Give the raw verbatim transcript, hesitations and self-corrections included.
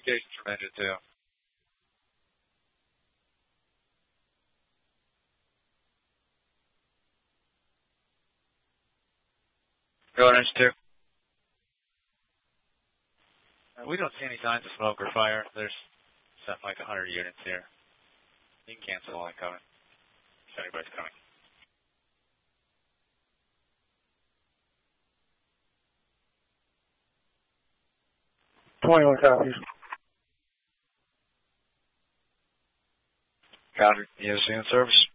Communications from engine two. Go on engine two. Uh, we don't see any signs of smoke or fire. There's something like one hundred units here. You can cancel all incoming. If anybody's coming. twenty-one copies. Copy. E S C in service.